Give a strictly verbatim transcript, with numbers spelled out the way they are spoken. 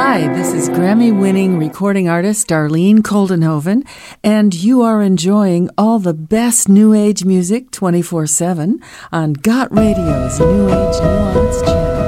Hi, this is Grammy-winning recording artist Darlene Koldenhoven, and you are enjoying all the best New Age music twenty-four seven on Got Radio's New Age Nuance channel.